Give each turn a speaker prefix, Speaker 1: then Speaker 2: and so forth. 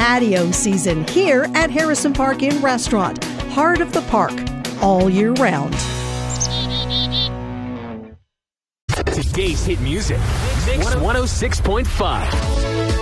Speaker 1: patio season here at Harrison Park Inn Restaurant, heart of the park, all year round.
Speaker 2: Today's hit music, Mix 106.5.